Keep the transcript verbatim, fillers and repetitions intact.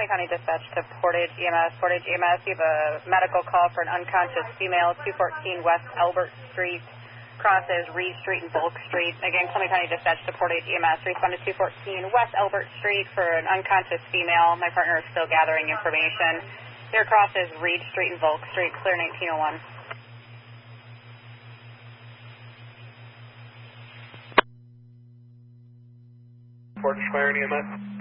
County Dispatch to Portage E M S. Portage E M S, you have a medical call for an unconscious female, two fourteen West Albert Street, crosses Reed Street and Bulk Street. Again, Columbia County Dispatch to Portage E M S. Respond to two fourteen West Albert Street for an unconscious female. My partner is still gathering information. Here crosses Reed Street and Bulk Street, clear nineteen oh one. Portage Fire and E M S.